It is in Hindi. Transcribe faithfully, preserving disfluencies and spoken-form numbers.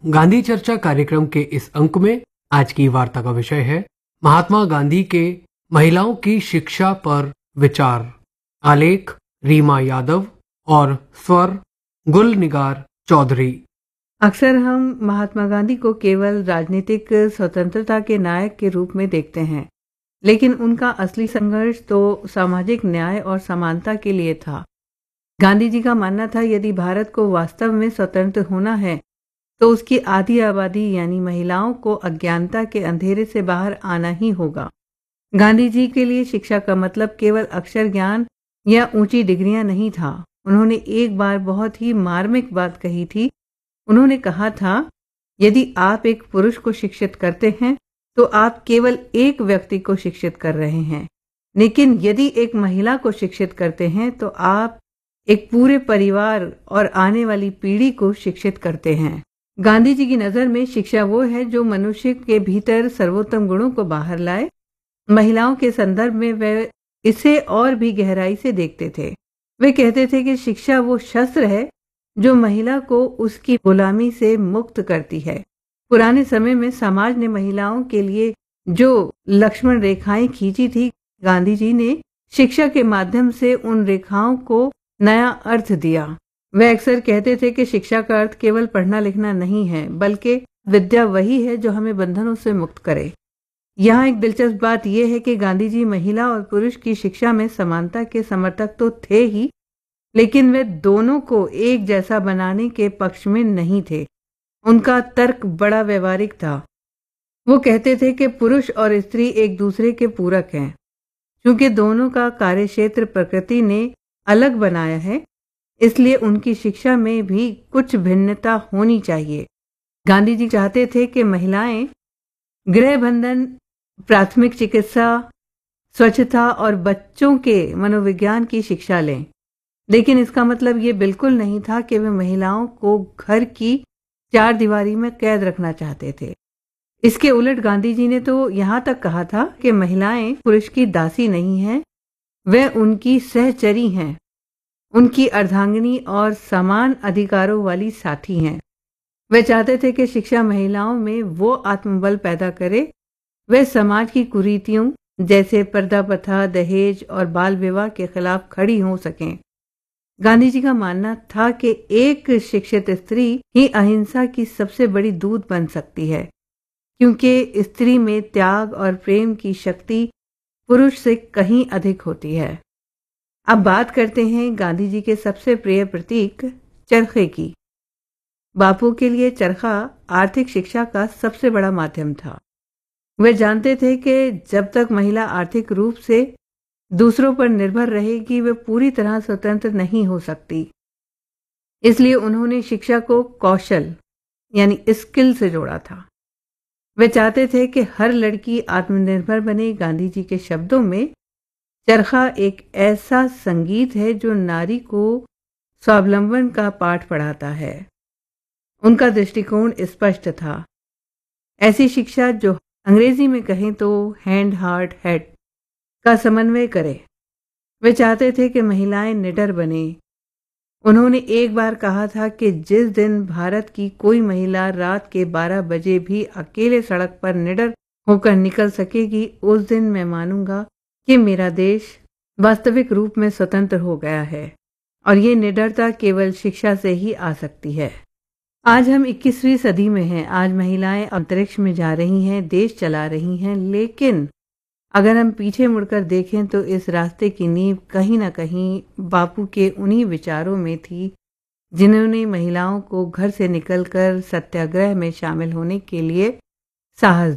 गांधी चर्चा कार्यक्रम के इस अंक में आज की वार्ता का विषय है महात्मा गांधी के महिलाओं की शिक्षा पर विचार। आलेख रीमा यादव और स्वर गुलनिगार चौधरी। अक्सर हम महात्मा गांधी को केवल राजनीतिक स्वतंत्रता के नायक के रूप में देखते हैं, लेकिन उनका असली संघर्ष तो सामाजिक न्याय और समानता के लिए था। गांधी जी का मानना था यदि भारत को वास्तव में स्वतंत्र होना है तो उसकी आधी आबादी यानी महिलाओं को अज्ञानता के अंधेरे से बाहर आना ही होगा। गांधी जी के लिए शिक्षा का मतलब केवल अक्षर ज्ञान या ऊंची डिग्रियां नहीं था। उन्होंने एक बार बहुत ही मार्मिक बात कही थी। उन्होंने कहा था, यदि आप एक पुरुष को शिक्षित करते हैं तो आप केवल एक व्यक्ति को शिक्षित कर रहे हैं, लेकिन यदि एक महिला को शिक्षित करते हैं तो आप एक पूरे परिवार और आने वाली पीढ़ी को शिक्षित करते हैं। गांधी जी की नजर में शिक्षा वो है जो मनुष्य के भीतर सर्वोत्तम गुणों को बाहर लाए। महिलाओं के संदर्भ में वे इसे और भी गहराई से देखते थे। वे कहते थे कि शिक्षा वो शस्त्र है जो महिला को उसकी गुलामी से मुक्त करती है। पुराने समय में समाज ने महिलाओं के लिए जो लक्ष्मण रेखाएं खींची थी, गांधी जी ने शिक्षा के माध्यम से उन रेखाओं को नया अर्थ दिया। वे अक्सर कहते थे कि शिक्षा का अर्थ केवल पढ़ना लिखना नहीं है, बल्कि विद्या वही है जो हमें बंधनों से मुक्त करे। यहाँ एक दिलचस्प बात यह है कि गांधी जी महिला और पुरुष की शिक्षा में समानता के समर्थक तो थे ही, लेकिन वे दोनों को एक जैसा बनाने के पक्ष में नहीं थे। उनका तर्क बड़ा व्यवहारिक था। वो कहते थे कि पुरुष और स्त्री एक दूसरे के पूरक हैं। क्योंकि दोनों का कार्यक्षेत्र प्रकृति ने अलग बनाया है, इसलिए उनकी शिक्षा में भी कुछ भिन्नता होनी चाहिए। गांधी जी चाहते थे कि महिलाएं गृह बंधन, प्राथमिक चिकित्सा, स्वच्छता और बच्चों के मनोविज्ञान की शिक्षा लें, लेकिन इसका मतलब ये बिल्कुल नहीं था कि वे महिलाओं को घर की चार दीवारी में कैद रखना चाहते थे। इसके उलट गांधी जी ने तो यहाँ तक कहा था कि महिलाएं पुरुष की दासी नहीं हैं, वे उनकी सहचरी हैं, उनकी अर्धांगिनी और समान अधिकारों वाली साथी हैं। वे चाहते थे कि शिक्षा महिलाओं में वो आत्मबल पैदा करे, वे समाज की कुरीतियों जैसे पर्दा प्रथा, दहेज और बाल विवाह के खिलाफ खड़ी हो सकें। गांधी जी का मानना था कि एक शिक्षित स्त्री ही अहिंसा की सबसे बड़ी दूत बन सकती है, क्योंकि स्त्री में त्याग और प्रेम की शक्ति पुरुष से कहीं अधिक होती है। अब बात करते हैं गांधी जी के सबसे प्रिय प्रतीक चरखे की। बापू के लिए चरखा आर्थिक शिक्षा का सबसे बड़ा माध्यम था। वे जानते थे कि जब तक महिला आर्थिक रूप से दूसरों पर निर्भर रहेगी, वे पूरी तरह स्वतंत्र नहीं हो सकती। इसलिए उन्होंने शिक्षा को कौशल यानी स्किल से जोड़ा था। वे चाहते थे कि हर लड़की आत्मनिर्भर बने। गांधी जी के शब्दों में चरखा एक ऐसा संगीत है जो नारी को स्वावलंबन का पाठ पढ़ाता है। उनका दृष्टिकोण स्पष्ट था। ऐसी शिक्षा जो अंग्रेजी में कहें तो हैंड हार्ट हेड का समन्वय करे। वे चाहते थे कि महिलाएं निडर बने। उन्होंने एक बार कहा था कि जिस दिन भारत की कोई महिला रात के बारह बजे भी अकेले सड़क पर निडर होकर निकल सकेगी, उस दिन मैं मानूंगा कि मेरा देश वास्तविक रूप में स्वतंत्र हो गया है। और ये निडरता केवल शिक्षा से ही आ सकती है। आज हम इक्कीसवीं सदी में हैं। आज महिलाएं अंतरिक्ष में जा रही हैं, देश चला रही हैं, लेकिन अगर हम पीछे मुड़कर देखें तो इस रास्ते की नींव कहीं ना कहीं बापू के उन्हीं विचारों में थी जिन्होंने महिलाओं को घर से निकलकर सत्याग्रह में शामिल होने के लिए साहस